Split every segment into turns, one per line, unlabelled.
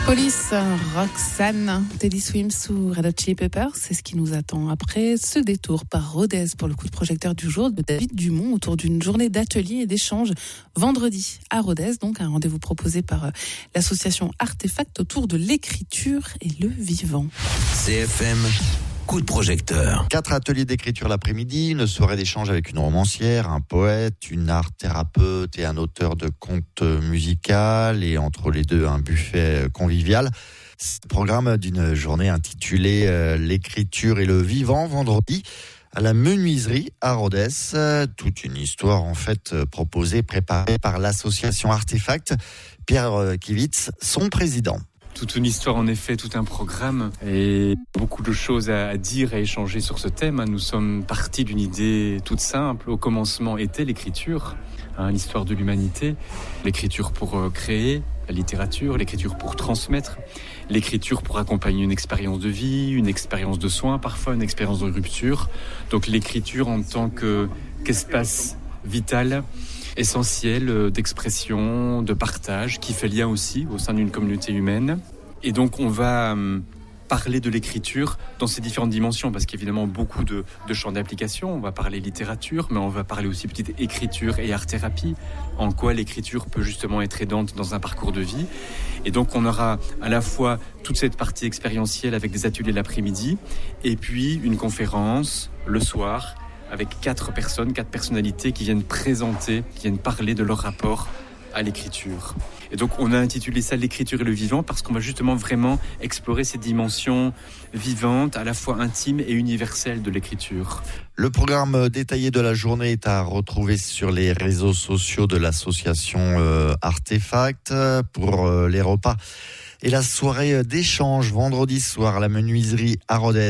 Police, Roxane, Teddy Swims ou Red Hot Chili Peppers, c'est ce qui nous attend après ce détour par Rodez pour le coup de projecteur du jour de David Dumont autour d'une journée d'ateliers et d'échanges vendredi à Rodez, donc un rendez-vous proposé par l'association Artefact autour de l'écriture et le vivant.
CFM, coup de projecteur.
4 ateliers d'écriture l'après-midi, une soirée d'échange avec une romancière, un poète, une art-thérapeute et un auteur de contes musical, et entre les deux un buffet convivial. C'est le programme d'une journée intitulée l'écriture et le vivant vendredi à la menuiserie à Rodez. Toute une histoire en fait proposée, préparée par l'association Artefact. Pierre Kivitz, son président.
Toute une histoire, en effet, tout un programme et beaucoup de choses à dire, à échanger sur ce thème. Nous sommes partis d'une idée toute simple. Au commencement était l'écriture, l'histoire de l'humanité. L'écriture pour créer, la littérature, l'écriture pour transmettre, l'écriture pour accompagner une expérience de vie, une expérience de soins, parfois une expérience de rupture. Donc l'écriture en tant qu'espace vital, essentiel d'expression, de partage, qui fait lien aussi au sein d'une communauté humaine. Et donc on va parler de l'écriture dans ses différentes dimensions, parce qu'évidemment beaucoup de champs d'application. On va parler littérature, mais on va parler aussi petite écriture et art-thérapie, en quoi l'écriture peut justement être aidante dans un parcours de vie. Et donc on aura à la fois toute cette partie expérientielle avec des ateliers l'après-midi, et puis une conférence le soir, avec 4 personnalités qui viennent présenter, qui viennent parler de leur rapport à l'écriture. Et donc on a intitulé ça l'écriture et le vivant, parce qu'on va justement vraiment explorer ces dimensions vivantes, à la fois intimes et universelles de l'écriture.
Le programme détaillé de la journée est à retrouver sur les réseaux sociaux de l'association Artefact. Pour les repas et la soirée d'échange vendredi soir à la menuiserie à Rodez,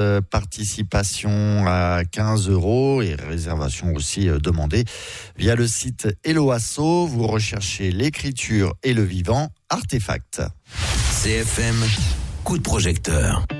participation à 15 € et réservation aussi demandée via le site Helloasso. Vous recherchez l'écriture et le vivant Artefact.
CFM, coup de projecteur.